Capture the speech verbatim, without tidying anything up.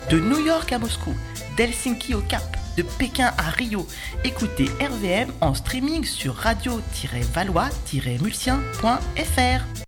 De New York à Moscou, d'Helsinki au Cap, de Pékin à Rio, écoutez R V M en streaming sur radio tiret valois tiret mulsien point f r.